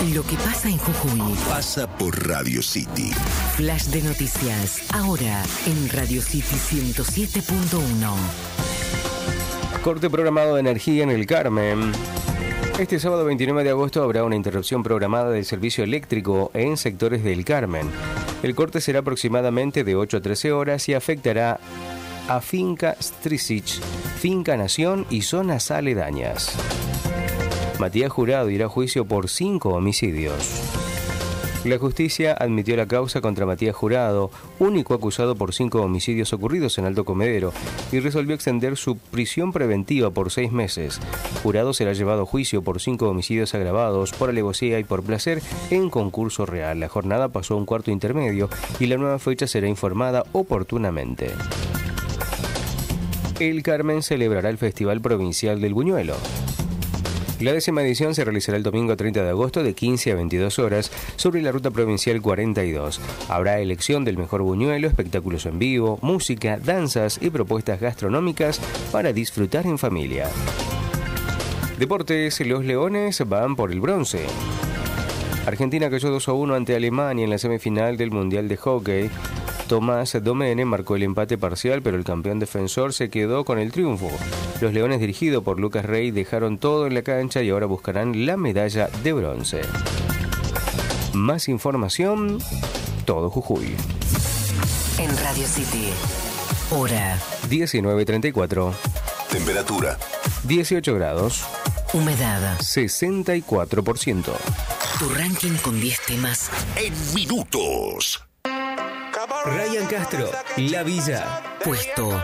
Lo que pasa en Jujuy. Pasa por Radio City. Flash de noticias, ahora en Radio City 107.1. Corte programado de energía en el Carmen. Este sábado 29 de agosto habrá una interrupción programada del servicio eléctrico en sectores del Carmen. El corte será aproximadamente de 8 a 13 horas y afectará a Finca Strisic, Finca Nación y zonas aledañas. Matías Jurado irá a juicio por 5 homicidios. La justicia admitió la causa contra Matías Jurado, único acusado por 5 homicidios ocurridos en Alto Comedero, y resolvió extender su prisión preventiva por 6 meses. Jurado será llevado a juicio por 5 homicidios agravados, por alevosía y por placer en concurso real. La jornada pasó a un cuarto intermedio y la nueva fecha será informada oportunamente. El Carmen celebrará el Festival Provincial del Buñuelo. La 10ª edición se realizará el domingo 30 de agosto de 15 a 22 horas sobre la ruta provincial 42. Habrá elección del mejor buñuelo, espectáculos en vivo, música, danzas y propuestas gastronómicas para disfrutar en familia. Deportes, los Leones van por el bronce. Argentina cayó 2-1 ante Alemania en la semifinal del Mundial de Hockey. Tomás Domene marcó el empate parcial, pero el campeón defensor se quedó con el triunfo. Los Leones, dirigidos por Lucas Rey, dejaron todo en la cancha y ahora buscarán la medalla de bronce. Más información, todo Jujuy. En Radio City, hora 19:34. Temperatura 18 grados. humedad 64%. Tu ranking con 10 temas en minutos. Ryan Castro, La Villa. puesto